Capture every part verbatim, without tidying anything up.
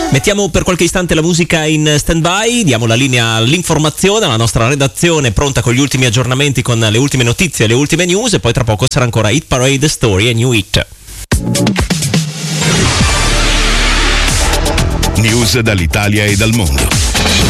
Mettiamo per qualche istante la musica in stand-by, diamo la linea all'informazione, alla nostra redazione pronta con gli ultimi aggiornamenti, con le ultime notizie e le ultime news, e poi tra poco sarà ancora Hit Parade, Story e New Hit. News dall'Italia e dal mondo.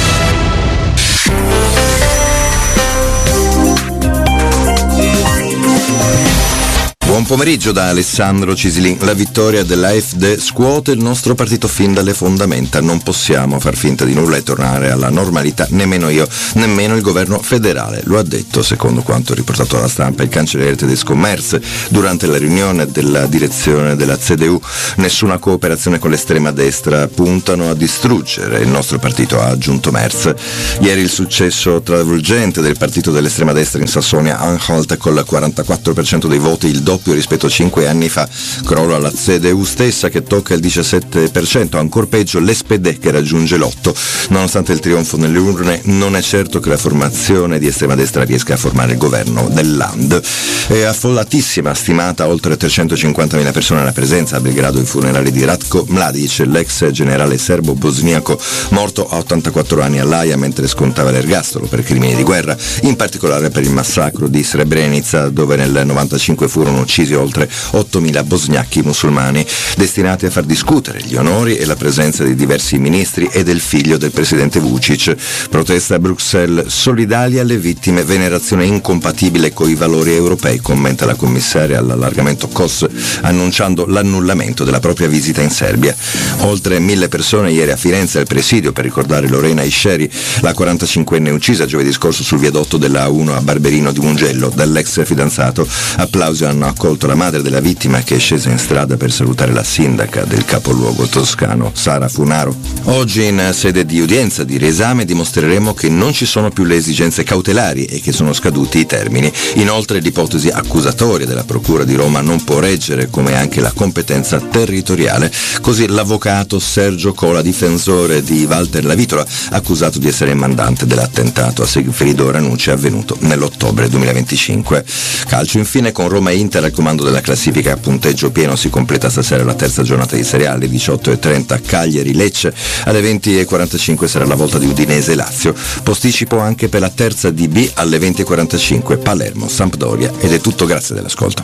Buon pomeriggio da Alessandro Cisilin. La vittoria dell'A F D scuote il nostro partito fin dalle fondamenta. Non possiamo far finta di nulla e tornare alla normalità, nemmeno io, nemmeno il governo federale. Lo ha detto, secondo quanto riportato dalla stampa, il cancelliere tedesco Merz durante la riunione della direzione della C D U. Nessuna cooperazione con l'estrema destra, puntano a distruggere il nostro partito, ha aggiunto Merz. Ieri il successo travolgente del partito dell'estrema destra in Sassonia-Anhalt con il quarantaquattro per cento dei voti, il doppio rispetto a cinque anni fa. Crolla alla C D U stessa che tocca il diciassette per cento, ancor peggio l'S P D che raggiunge l'otto. Nonostante il trionfo nelle urne, non è certo che la formazione di estrema destra riesca a formare il governo del Land. È affollatissima, stimata oltre trecentocinquantamila persone alla presenza a Belgrado ai funerali di Ratko Mladic, l'ex generale serbo-bosniaco morto a ottantaquattro anni all'Aia mentre scontava l'ergastolo per crimini di guerra, in particolare per il massacro di Srebrenica, dove nel novantacinque furono uccisi oltre ottomila bosgnacchi musulmani, destinati a far discutere gli onori e la presenza di diversi ministri e del figlio del presidente Vučić. Protesta a Bruxelles, solidali alle vittime, venerazione incompatibile coi valori europei, commenta la commissaria all'allargamento C O S, annunciando l'annullamento della propria visita in Serbia. Oltre mille persone ieri a Firenze al presidio per ricordare Lorena Isceri, la quarantacinquenne uccisa giovedì scorso sul viadotto della A uno a Barberino di Mugello dall'ex fidanzato. Applausi hanno accolto la madre della vittima, che è scesa in strada per salutare la sindaca del capoluogo toscano, Sara Funaro. Oggi in sede di udienza di riesame dimostreremo che non ci sono più le esigenze cautelari e che sono scaduti i termini. Inoltre l'ipotesi accusatoria della Procura di Roma non può reggere, come anche la competenza territoriale. Così l'avvocato Sergio Cola, difensore di Walter Lavitola, accusato di essere mandante dell'attentato a Sigfrido Ranucci avvenuto nell'ottobre duemilaventicinque. Calcio infine, con Roma e Inter al comando della classifica a punteggio pieno. Si completa stasera la terza giornata di Serie A alle diciotto e trenta Cagliari-Lecce, alle venti e quarantacinque sarà la volta di Udinese-Lazio. Posticipo anche per la terza D B alle venti e quarantacinque Palermo-Sampdoria. Ed è tutto, grazie dell'ascolto.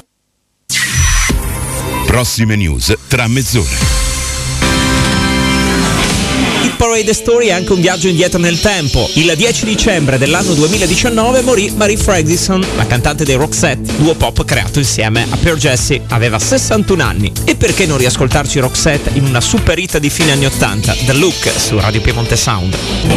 Prossime news tra mezz'ora. Hit Parade Story è anche un viaggio indietro nel tempo. Il dieci dicembre dell'anno duemiladiciannove morì Marie Fredriksson, la cantante dei Roxette, duo pop creato insieme a Pearl Jesse. Aveva sessantuno anni. E perché non riascoltarci Roxette in una super hit di fine anni ottanta? The Look su Radio Piemonte Sound.